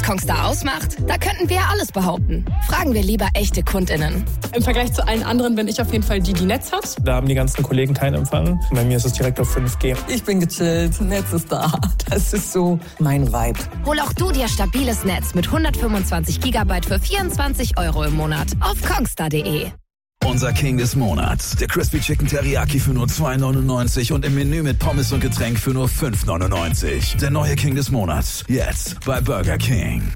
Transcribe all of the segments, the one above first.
Was Kongstar ausmacht? Da könnten wir alles behaupten. Fragen wir lieber echte KundInnen. Im Vergleich zu allen anderen bin ich auf jeden Fall die Netz hat. Da haben die ganzen Kollegen keinen Empfang. Bei mir ist es direkt auf 5G. Ich bin gechillt, Netz ist da. Das ist so mein Vibe. Hol auch du dir stabiles Netz mit 125 GB für 24 € im Monat auf kongstar.de. Unser King des Monats. Der Crispy Chicken Teriyaki für nur 2,99 und im Menü mit Pommes und Getränk für nur 5,99. Der neue King des Monats. Jetzt bei Burger King.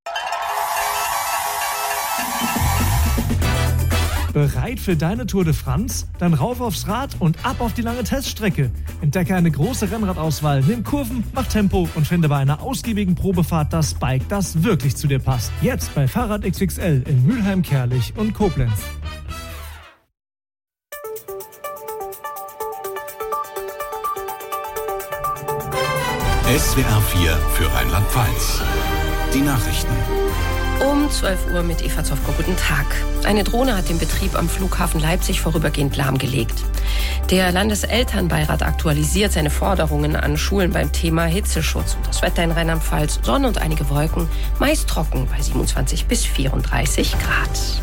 Bereit für deine Tour de France? Dann rauf aufs Rad und ab auf die lange Teststrecke. Entdecke eine große Rennradauswahl, nimm Kurven, mach Tempo und finde bei einer ausgiebigen Probefahrt das Bike, das wirklich zu dir passt. Jetzt bei Fahrrad XXL in Mülheim, Kerlich und Koblenz. SWR 4 für Rheinland-Pfalz. Die Nachrichten. Um 12 Uhr mit Eva Zofko. Guten Tag. Eine Drohne hat den Betrieb am Flughafen Leipzig vorübergehend lahmgelegt. Der Landeselternbeirat aktualisiert seine Forderungen an Schulen beim Thema Hitzeschutz. Und das Wetter in Rheinland-Pfalz, Sonne und einige Wolken, meist trocken bei 27 bis 34 Grad.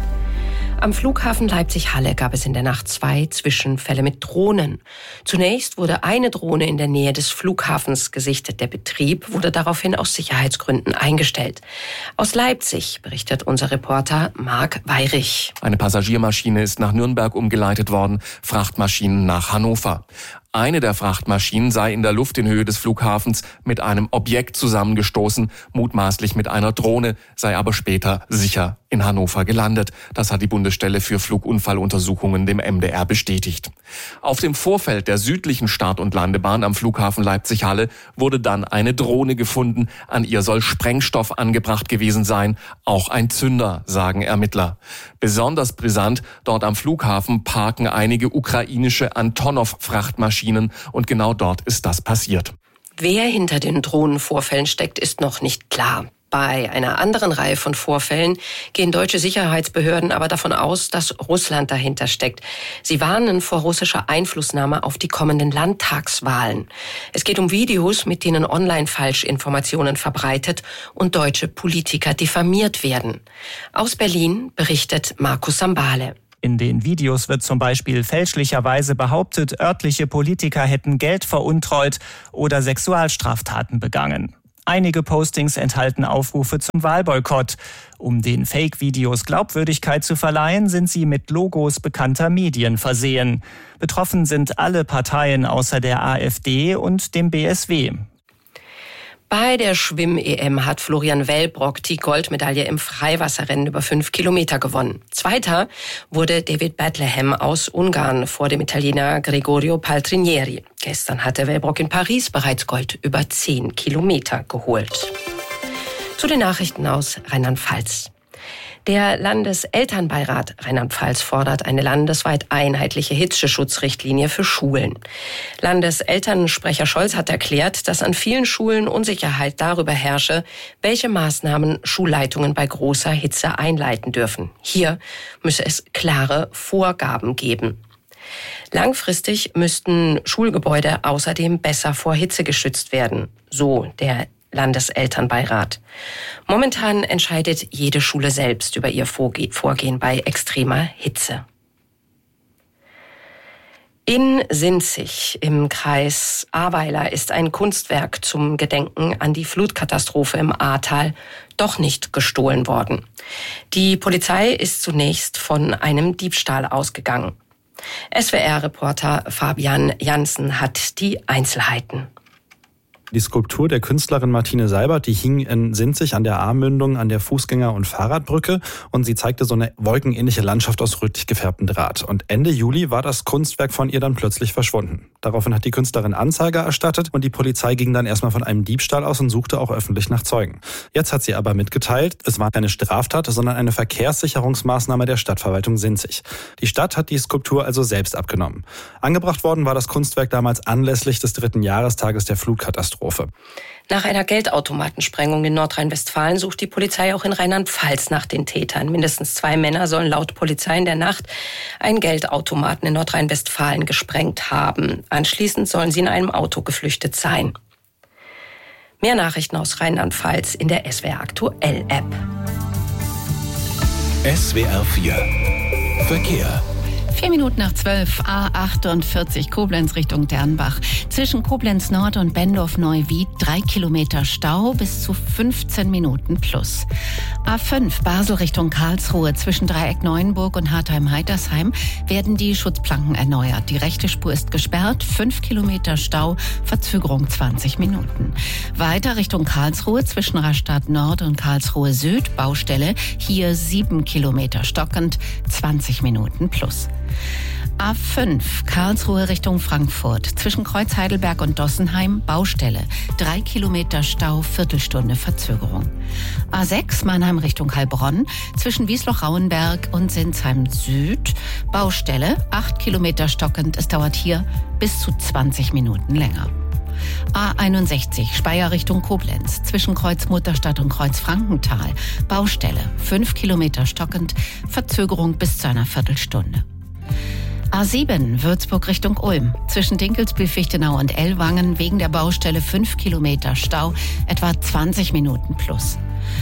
Am Flughafen Leipzig-Halle gab es in der Nacht 2 Zwischenfälle mit Drohnen. Zunächst wurde eine Drohne in der Nähe des Flughafens gesichtet. Der Betrieb wurde daraufhin aus Sicherheitsgründen eingestellt. Aus Leipzig berichtet unser Reporter Marc Weyrich. Eine Passagiermaschine ist nach Nürnberg umgeleitet worden, Frachtmaschinen nach Hannover. Eine der Frachtmaschinen sei in der Luft in Höhe des Flughafens mit einem Objekt zusammengestoßen, mutmaßlich mit einer Drohne, sei aber später sicher in Hannover gelandet. Das hat die Bundesstelle für Flugunfalluntersuchungen dem MDR bestätigt. Auf dem Vorfeld der südlichen Start- und Landebahn am Flughafen Leipzig-Halle wurde dann eine Drohne gefunden. An ihr soll Sprengstoff angebracht gewesen sein, auch ein Zünder, sagen Ermittler. Besonders brisant, dort am Flughafen parken einige ukrainische Antonov-Frachtmaschinen und genau dort ist das passiert. Wer hinter den Drohnenvorfällen steckt, ist noch nicht klar. Bei einer anderen Reihe von Vorfällen gehen deutsche Sicherheitsbehörden aber davon aus, dass Russland dahinter steckt. Sie warnen vor russischer Einflussnahme auf die kommenden Landtagswahlen. Es geht um Videos, mit denen Online-Falschinformationen verbreitet und deutsche Politiker diffamiert werden. Aus Berlin berichtet Markus Sambale. In den Videos wird zum Beispiel fälschlicherweise behauptet, örtliche Politiker hätten Geld veruntreut oder Sexualstraftaten begangen. Einige Postings enthalten Aufrufe zum Wahlboykott. Um den Fake-Videos Glaubwürdigkeit zu verleihen, sind sie mit Logos bekannter Medien versehen. Betroffen sind alle Parteien außer der AfD und dem BSW. Bei der Schwimm-EM hat Florian Wellbrock die Goldmedaille im Freiwasserrennen über 5 Kilometer gewonnen. Zweiter wurde David Bethlehem aus Ungarn vor dem Italiener Gregorio Paltrinieri. Gestern hatte Wellbrock in Paris bereits Gold über 10 Kilometer geholt. Zu den Nachrichten aus Rheinland-Pfalz. Der Landeselternbeirat Rheinland-Pfalz fordert eine landesweit einheitliche Hitzeschutzrichtlinie für Schulen. Landeselternsprecher Scholz hat erklärt, dass an vielen Schulen Unsicherheit darüber herrsche, welche Maßnahmen Schulleitungen bei großer Hitze einleiten dürfen. Hier müsse es klare Vorgaben geben. Langfristig müssten Schulgebäude außerdem besser vor Hitze geschützt werden, so der Landeselternbeirat. Momentan entscheidet jede Schule selbst über ihr Vorgehen bei extremer Hitze. In Sinzig im Kreis Ahrweiler ist ein Kunstwerk zum Gedenken an die Flutkatastrophe im Ahrtal doch nicht gestohlen worden. Die Polizei ist zunächst von einem Diebstahl ausgegangen. SWR-Reporter Fabian Janssen hat die Einzelheiten. Die Skulptur der Künstlerin Martine Seibert, die hing in Sinzig an der Ahrmündung an der Fußgänger- und Fahrradbrücke und sie zeigte so eine wolkenähnliche Landschaft aus rötlich gefärbtem Draht. Und Ende Juli war das Kunstwerk von ihr dann plötzlich verschwunden. Daraufhin hat die Künstlerin Anzeige erstattet und die Polizei ging dann erstmal von einem Diebstahl aus und suchte auch öffentlich nach Zeugen. Jetzt hat sie aber mitgeteilt, es war keine Straftat, sondern eine Verkehrssicherungsmaßnahme der Stadtverwaltung Sinzig. Die Stadt hat die Skulptur also selbst abgenommen. Angebracht worden war das Kunstwerk damals anlässlich des 3. Jahrestages der Flutkatastrophe. Nach einer Geldautomatensprengung in Nordrhein-Westfalen sucht die Polizei auch in Rheinland-Pfalz nach den Tätern. Mindestens 2 Männer sollen laut Polizei in der Nacht einen Geldautomaten in Nordrhein-Westfalen gesprengt haben. Anschließend sollen sie in einem Auto geflüchtet sein. Mehr Nachrichten aus Rheinland-Pfalz in der SWR Aktuell App. SWR 4 Verkehr. 11:04, A48 Koblenz Richtung Dernbach. Zwischen Koblenz Nord und Bendorf-Neuwied 3 Kilometer Stau bis zu 15 Minuten plus. A5 Basel Richtung Karlsruhe. Zwischen Dreieck Neuenburg und Hartheim-Heitersheim werden die Schutzplanken erneuert. Die rechte Spur ist gesperrt, 5 Kilometer Stau, Verzögerung 20 Minuten. Weiter Richtung Karlsruhe zwischen Rastatt Nord und Karlsruhe Süd, Baustelle, hier 7 Kilometer stockend, 20 Minuten plus. A5 Karlsruhe Richtung Frankfurt. Zwischen Kreuz Heidelberg und Dossenheim Baustelle. 3 Kilometer Stau, Viertelstunde Verzögerung. A6 Mannheim Richtung Heilbronn. Zwischen Wiesloch-Rauenberg und Sinsheim Süd Baustelle. 8 Kilometer stockend. Es dauert hier bis zu 20 Minuten länger. A61 Speyer Richtung Koblenz. Zwischen Kreuz Mutterstadt und Kreuz Frankenthal Baustelle. 5 Kilometer stockend. Verzögerung bis zu einer Viertelstunde. A7 Würzburg Richtung Ulm. Zwischen Dinkelsbühl-Fichtenau und Ellwangen wegen der Baustelle 5 Kilometer Stau, etwa 20 Minuten plus.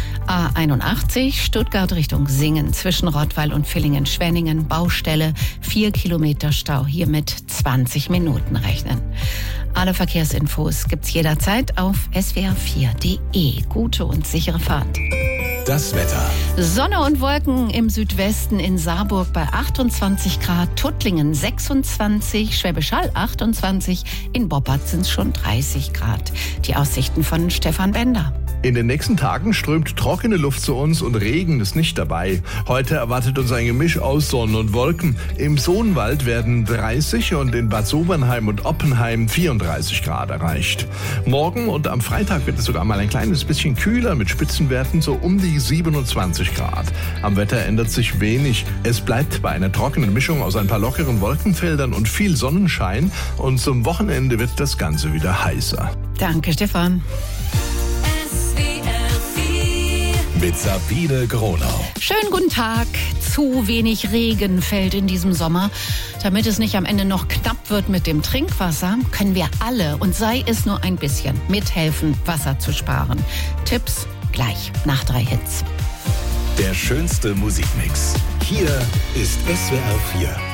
A81 Stuttgart Richtung Singen. Zwischen Rottweil und Villingen-Schwenningen Baustelle 4 Kilometer Stau, hier mit 20 Minuten rechnen. Alle Verkehrsinfos gibt's jederzeit auf swr4.de. Gute und sichere Fahrt. Das Wetter. Sonne und Wolken im Südwesten, in Saarburg bei 28 Grad, Tuttlingen 26, Schwäbisch Hall 28, in Boppard sind es schon 30 Grad. Die Aussichten von Stefan Bender. In den nächsten Tagen strömt trockene Luft zu uns und Regen ist nicht dabei. Heute erwartet uns ein Gemisch aus Sonne und Wolken. Im Sohnwald werden 30 und in Bad Sobernheim und Oppenheim 34 Grad erreicht. Morgen und am Freitag wird es sogar mal ein kleines bisschen kühler mit Spitzenwerten so um die 27 Grad. Am Wetter ändert sich wenig. Es bleibt bei einer trockenen Mischung aus ein paar lockeren Wolkenfeldern und viel Sonnenschein. Und zum Wochenende wird das Ganze wieder heißer. Danke, Stefan. Mit Sabine Gronau. Schönen guten Tag. Zu wenig Regen fällt in diesem Sommer. Damit es nicht am Ende noch knapp wird mit dem Trinkwasser, können wir alle, und sei es nur ein bisschen, mithelfen, Wasser zu sparen. Tipps gleich nach 3 Hits. Der schönste Musikmix. Hier ist SWR 4.